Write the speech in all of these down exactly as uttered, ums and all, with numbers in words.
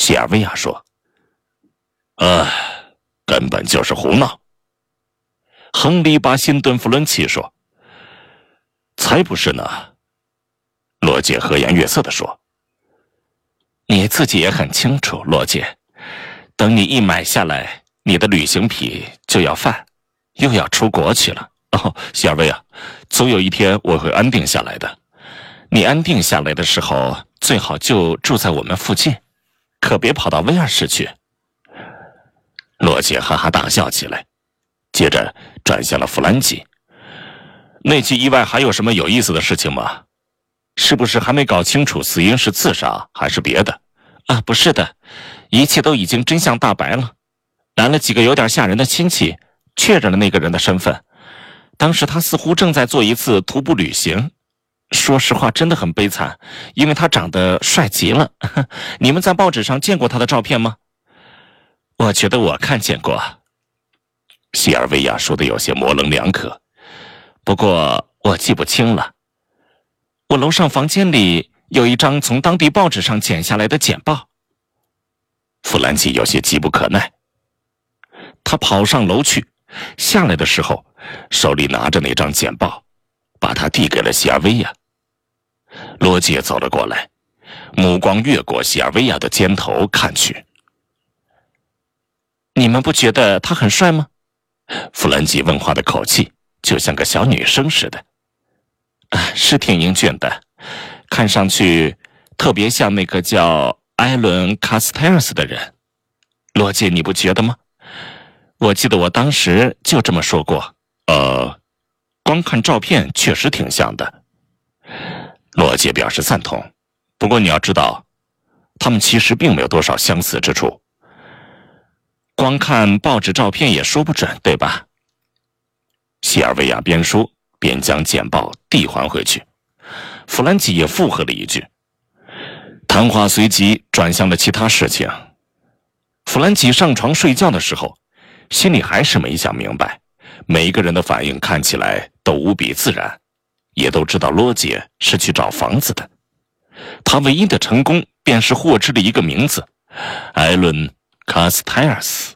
西尔维亚说：“呃，根本就是胡闹。”亨利·巴辛顿·弗伦奇说：“才不是呢。”罗杰和颜悦色地说：“你自己也很清楚，罗杰，等你一买下来，你的旅行癖就要犯，又要出国去了。哦，西尔维亚，总有一天我会安定下来的。你安定下来的时候，最好就住在我们附近，可别跑到威尔士去。”罗杰哈哈大笑起来，接着转向了弗兰基：“那起意外还有什么有意思的事情吗？是不是还没搞清楚死因是自杀还是别的？”“啊，不是的，一切都已经真相大白了。来了几个有点吓人的亲戚，确认了那个人的身份。当时他似乎正在做一次徒步旅行。说实话，真的很悲惨，因为他长得帅极了。你们在报纸上见过他的照片吗？”“我觉得我看见过。”西尔维亚说的有些模棱两可，“不过我记不清了。我楼上房间里有一张从当地报纸上剪下来的简报。”弗兰基有些急不可耐，他跑上楼去，下来的时候手里拿着那张简报，把它递给了西尔维亚。罗杰走了过来，目光越过西尔维亚的肩头看去。“你们不觉得他很帅吗？”弗兰基问话的口气就像个小女生似的。“啊，是挺英俊的，看上去特别像那个叫埃伦·卡斯泰尔斯的人。罗杰，你不觉得吗？我记得我当时就这么说过。”“呃，光看照片确实挺像的。”罗杰表示赞同，“不过你要知道，他们其实并没有多少相似之处。光看报纸照片也说不准，对吧？”西尔维亚边说边将简报递还回去，弗兰基也附和了一句。谈话随即转向了其他事情。弗兰基上床睡觉的时候，心里还是没想明白，每一个人的反应看起来都无比自然，也都知道罗杰是去找房子的。他唯一的成功便是获知了一个名字：埃伦·卡斯泰尔斯。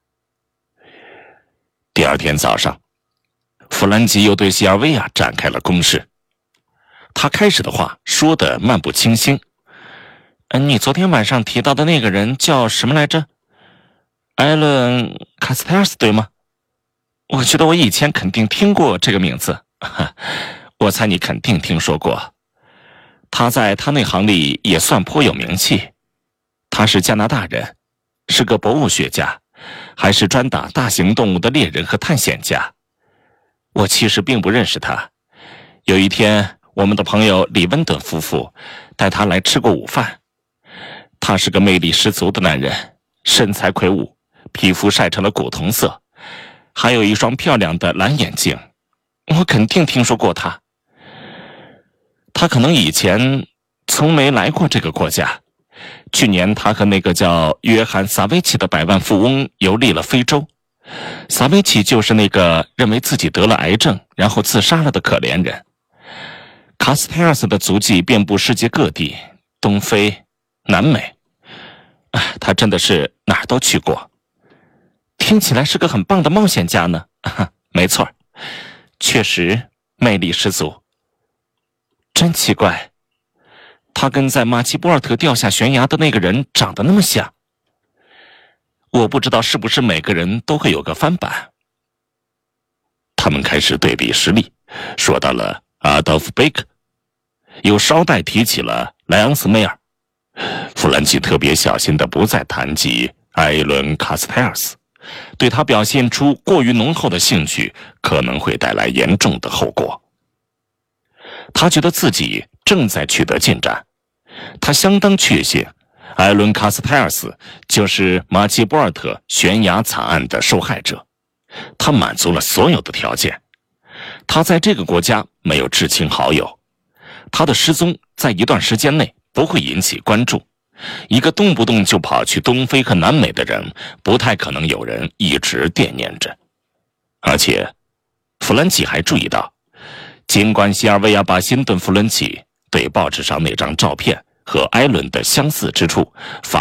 第二天早上，弗兰基又对西尔维亚展开了攻势。他开始的话说得漫不经心：“嗯，你昨天晚上提到的那个人叫什么来着？埃伦·卡斯泰尔斯，对吗？我觉得我以前肯定听过这个名字。我猜你肯定听说过。他在他那行里也算颇有名气。他是加拿大人，是个博物学家，还是专打大型动物的猎人和探险家。我其实并不认识他。有一天，我们的朋友李温顿夫妇带他来吃过午饭。他是个魅力十足的男人，身材魁梧，皮肤晒成了古铜色，还有一双漂亮的蓝眼睛。我肯定听说过他。他可能以前从没来过这个国家。去年他和那个叫约翰·萨维奇的百万富翁游历了非洲。萨维奇就是那个认为自己得了癌症然后自杀了的可怜人。卡斯泰尔斯的足迹遍布世界各地，东非、南美。哎，他真的是哪儿都去过。听起来是个很棒的冒险家呢。没错，确实魅力十足。真奇怪，他跟在马基波尔特掉下悬崖的那个人长得那么像。我不知道是不是每个人都会有个翻版。他们开始对比实力，说到了阿道夫·贝克，又捎带提起了莱昂斯梅尔。弗兰基特别小心地不再谈及埃伦·卡斯泰尔斯，对他表现出过于浓厚的兴趣可能会带来严重的后果。他觉得自己正在取得进展，他相当确信埃伦·卡斯泰尔斯就是马基波尔特悬崖惨案的受害者。他满足了所有的条件。他在这个国家没有至亲好友，他的失踪在一段时间内不会引起关注。一个动不动就跑去东非和南美的人，不太可能有人一直惦念着。而且，弗兰奇还注意到，尽管西尔维亚·巴辛顿·弗伦奇对报纸上那张照片和埃伦的相似之处